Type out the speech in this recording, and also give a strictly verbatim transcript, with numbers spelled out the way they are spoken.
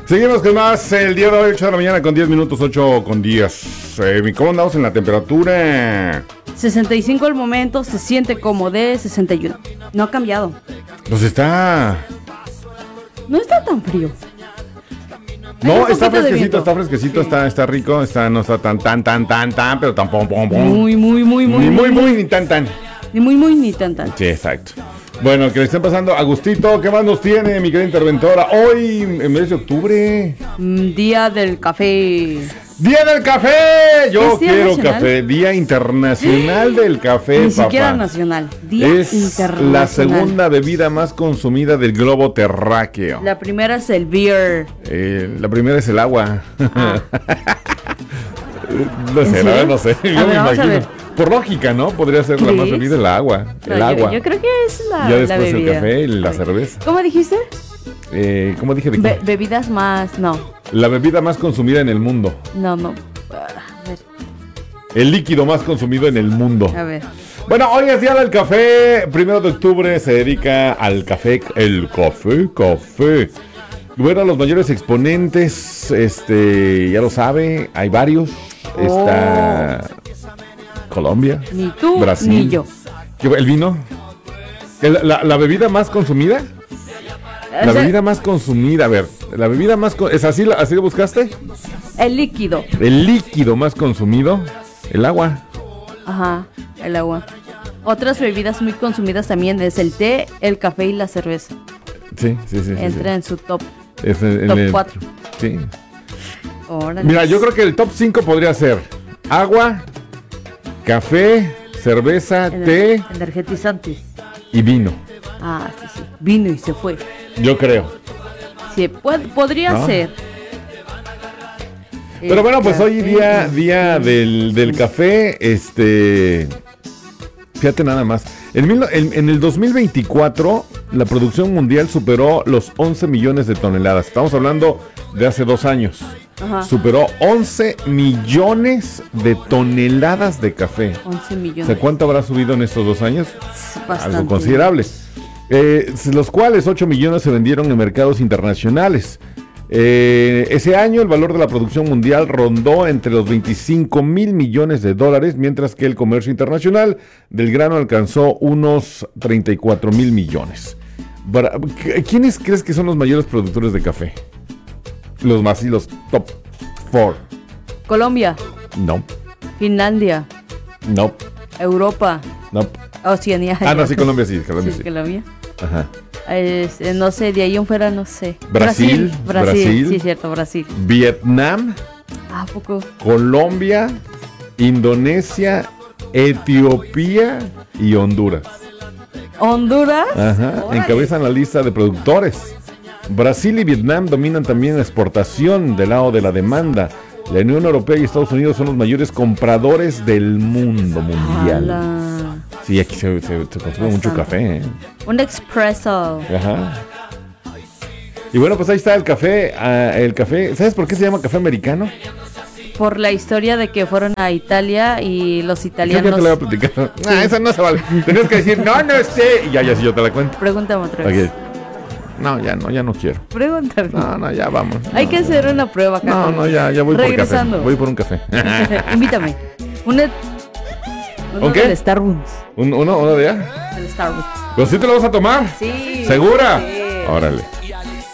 Seguimos con más el día de hoy, ocho de la mañana con diez minutos, ocho con diez. Eh, ¿Cómo andamos en la temperatura? sesenta y cinco al momento, se siente como de sesenta y uno. No ha cambiado. Pues está... No está tan frío. No, está fresquecito, está fresquecito, sí. está, está rico, está, no está tan, tan, tan, tan, tan, pero tampoco, pom, pom. Muy, muy, muy, muy. Ni muy, muy, ni tan, tan. Ni muy, muy, ni tan, tan. Sí, exacto. Bueno, que le estén pasando. Agustito, ¿qué más nos tiene, mi querida interventora? Hoy, en mes de octubre. Mm, día del café. ¡Día del café! Yo quiero nacional? café. Día Internacional del Café, Ni papá. siquiera nacional. Día es internacional. la segunda bebida más consumida del globo terráqueo. La primera es el beer. Eh, la primera es el agua. Ah. no sé, la verdad no sé. Yo A ver, me vamos a imagino. ver. Por lógica, ¿no? Podría ser la más bebida el agua. No, el yo, agua. Yo creo que es la, ya la después bebida. el café y la cerveza. ¿Cómo dijiste? Eh, ¿Cómo dije? ¿De qué? Be- bebidas más, no. La bebida más consumida en el mundo. No, no. A ver. El líquido más consumido en el mundo. A ver. Bueno, hoy es día del café. Primero de octubre se dedica al café. El café, café. Bueno, los mayores exponentes, este, ya lo sabe, hay varios. Oh. Está Colombia, Ni tú, Brasil. ni yo. ¿El vino? ¿El- la, la bebida más consumida? La O sea, bebida más consumida, a ver, la bebida más... co- ¿Es así, la- así lo buscaste? el líquido. El líquido más consumido, el agua. Ajá, el agua. Otras bebidas muy consumidas también es el té, el café y la cerveza. Sí, sí, sí. sí, Entra sí. en su top. Es en- en top el- cuatro. Sí. Órale. Mira, yo creo que el top cinco podría ser agua, café, cerveza, Ener- té Energetizantes. y vino. Ah, sí, sí. Vino y se fue. Yo creo. Sí, pod- podría ¿No? ser. Pero El bueno, pues hoy café, día, el- día del, del café, este... Fíjate nada más. En, mil no- en- en el dos mil veinticuatro, la producción mundial superó los once millones de toneladas. Estamos hablando de hace dos años. Ajá. Superó once millones de toneladas de café. once O millones. sea, ¿cuánto habrá subido en estos dos años? Bastante. Algo considerable. Eh, los cuales ocho millones se vendieron en mercados internacionales. Eh, ese año el valor de la producción mundial rondó entre los veinticinco mil millones de dólares, mientras que el comercio internacional del grano alcanzó unos treinta y cuatro mil millones. Bra- ¿Quiénes crees que son los mayores productores de café? Los más y los top cuatro. Colombia, No, Finlandia, no, Europa, no. Oceanía. Ah, no, sí, Colombia sí, Colombia Sí, sí. Colombia. Ajá. Este, no sé, de ahí en fuera no sé. Brasil, Brasil, Brasil, Brasil. sí, cierto, Brasil. Vietnam, Ah, ¿a poco? Colombia, Indonesia, Etiopía y Honduras. Honduras. Ajá, Órale. encabezan la lista de productores. Brasil y Vietnam dominan también la exportación del lado de la demanda. La Unión Europea y Estados Unidos son los mayores compradores del mundo mundial. Ala. Sí, aquí se, se- se consume mucho Bastante. café, ¿eh? Un expreso. Ajá. Y bueno, pues ahí está el café. ah, el café, ¿sabes por qué se llama café americano? Por la historia de que fueron a Italia y los Yo ya italianos. te la voy a platicar. Ah, esa no se vale. Tenías que decir, no, no sé. Y ya, ya, sí, yo te la cuento. Pregúntame otra vez. Ok. No, ya no, ya no quiero. Pregúntame. No, no, ya vamos. Hay No, que hacer una prueba acá. No, no, ya, ya voy Regresando. por café. Voy por un café. Invítame. Una. Uno ¿Un qué? del Starbucks. ¿Un- ¿Uno, uno de allá? Del Starbucks. ¿Pero sí te lo vas a tomar? Sí. ¿Segura? Sí. Órale.